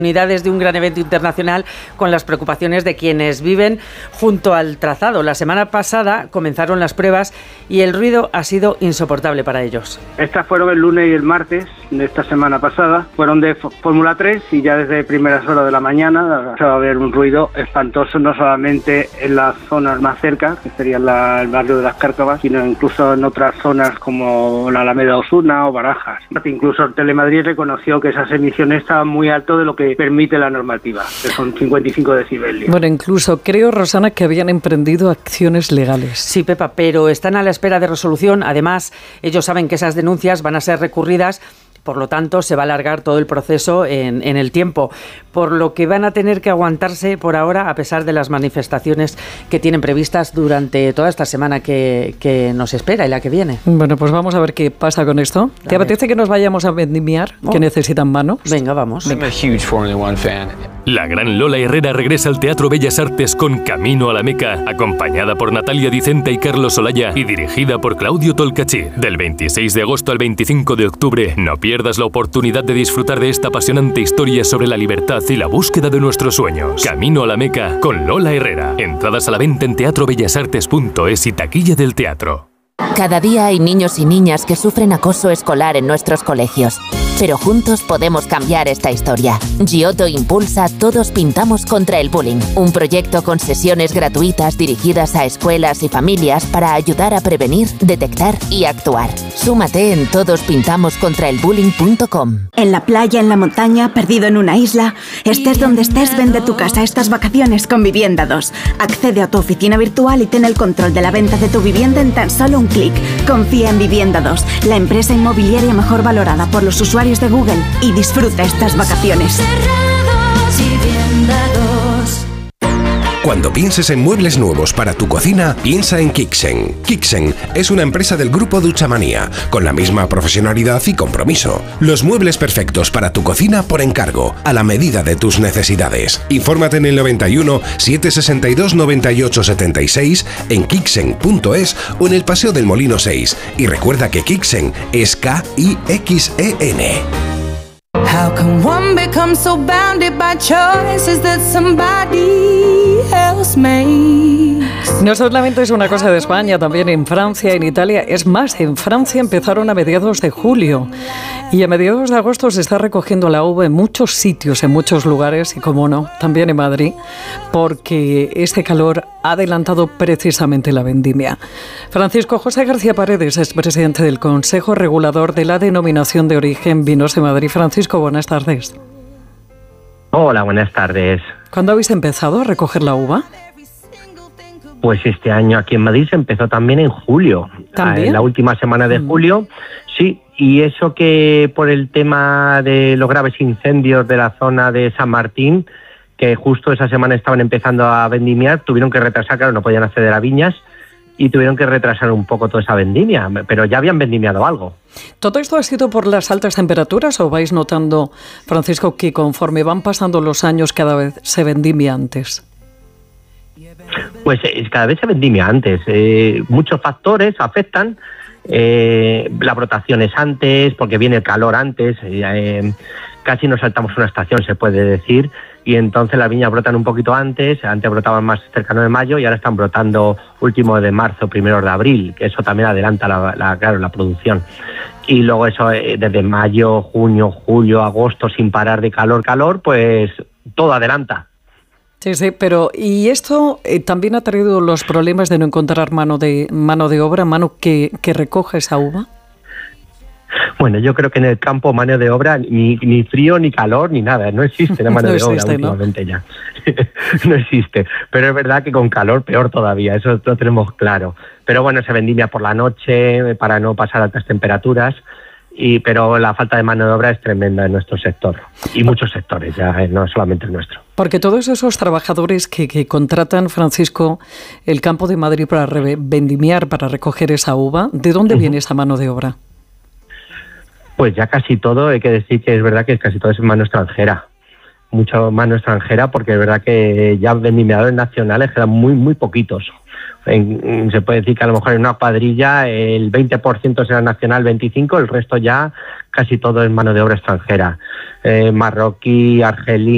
Unidades de un gran evento internacional con las preocupaciones de quienes viven junto al trazado. La semana pasada comenzaron las pruebas y el ruido ha sido insoportable para ellos. Estas fueron el lunes y el martes de esta semana pasada. Fueron de Fórmula 3 y ya desde primeras horas de la mañana se va a ver un ruido espantoso, no solamente en las zonas más cerca, que sería el barrio de las Cárcavas, sino incluso en otras zonas como la Alameda Osuna o Barajas. Incluso Telemadrid reconoció que esas emisiones estaban muy alto de lo que permite la normativa, que son 55 decibelios. Bueno, incluso creo, Rosana, que habían emprendido acciones legales. Sí, Pepa, pero están a la espera de resolución. Además, ellos saben que esas denuncias van a ser recurridas. Por lo tanto, se va a alargar todo el proceso en el tiempo, por lo que van a tener que aguantarse por ahora, a pesar de las manifestaciones que tienen previstas durante toda esta semana que nos espera y la que viene. Bueno, pues vamos a ver qué pasa con esto. ¿Te apetece que nos vayamos a vendimiar? Que necesitan manos. Venga, vamos. I'm a huge Formula One fan. La gran Lola Herrera regresa al Teatro Bellas Artes con Camino a la Meca, acompañada por Natalia Dicenta y Carlos Olaya y dirigida por Claudio Tolcachir. Del 26 de agosto al 25 de octubre, no pierdas la oportunidad de disfrutar de esta apasionante historia sobre la libertad y la búsqueda de nuestros sueños. Camino a la Meca con Lola Herrera. Entradas a la venta en teatrobellasartes.es y taquilla del teatro. Cada día hay niños y niñas que sufren acoso escolar en nuestros colegios. Pero juntos podemos cambiar esta historia. Giotto impulsa Todos Pintamos contra el Bullying, un proyecto con sesiones gratuitas dirigidas a escuelas y familias para ayudar a prevenir, detectar y actuar. Súmate en todospintamoscontraelbullying.com. En la playa, en la montaña, perdido en una isla, estés donde estés, vende tu casa estas vacaciones con Vivienda 2. Accede a tu oficina virtual y ten el control de la venta de tu vivienda en tan solo un clic. Confía en Vivienda 2, la empresa inmobiliaria mejor valorada por los usuarios de Google, y disfruta estas vacaciones. Cuando pienses en muebles nuevos para tu cocina, piensa en Kixen. Kixen es una empresa del grupo Duchamanía, con la misma profesionalidad y compromiso. Los muebles perfectos para tu cocina por encargo, a la medida de tus necesidades. Infórmate en el 91 762 98 76, en Kixen.es o en el Paseo del Molino 6. Y recuerda que Kixen es K-I-X-E-N. How can one become so bounded by choices that somebody else makes? No solamente es una cosa de España, también en Francia, en Italia. Es más, en Francia empezaron a mediados de julio y a mediados de agosto se está recogiendo la uva en muchos sitios, en muchos lugares y, como no, también en Madrid, porque este calor ha adelantado precisamente la vendimia. Francisco José García Paredes es presidente del Consejo Regulador de la Denominación de Origen Vinos de Madrid. Francisco, buenas tardes. Hola, buenas tardes. ¿Cuándo habéis empezado a recoger la uva? Pues este año aquí en Madrid se empezó también en julio. ¿También? En la última semana de julio, sí. Y eso que por el tema de los graves incendios de la zona de San Martín, que justo esa semana estaban empezando a vendimiar, tuvieron que retrasar, claro, no podían acceder a viñas, y tuvieron que retrasar un poco toda esa vendimia, pero ya habían vendimiado algo. ¿Todo esto ha sido por las altas temperaturas o vais notando, Francisco, que conforme van pasando los años cada vez se vendimia antes? Pues cada vez se vendimia antes. Muchos factores afectan. La brotación es antes, porque viene el calor antes. Casi nos saltamos una estación, se puede decir, y entonces las viñas brotan un poquito antes brotaban más cercano de mayo y ahora están brotando último de marzo, primeros de abril, que eso también adelanta la producción. Y luego eso, desde mayo, junio, julio, agosto, sin parar de calor, pues todo adelanta. Sí, pero ¿y esto también ha traído los problemas de no encontrar mano de obra, mano que recoja esa uva? Bueno, yo creo que en el campo mano de obra ni frío, ni calor, ni nada. No existe la mano de obra últimamente, ¿no? Ya. No existe. Pero es verdad que con calor peor todavía, eso lo tenemos claro. Pero bueno, se vendimia por la noche para no pasar altas temperaturas. Pero la falta de mano de obra es tremenda en nuestro sector y muchos sectores, ya no solamente el nuestro. Porque todos esos trabajadores que contratan, Francisco, el campo de Madrid para vendimiar, para recoger esa uva, ¿de dónde viene esa mano de obra? Pues ya casi todo, hay que decir que es verdad que casi todo es mano extranjera. Mucha mano extranjera, porque es verdad que ya vendimiadores nacionales quedan muy poquitos. Se puede decir que a lo mejor en una cuadrilla el 20% será nacional, 25%, el resto ya casi todo es mano de obra extranjera. Marroquí, argelí.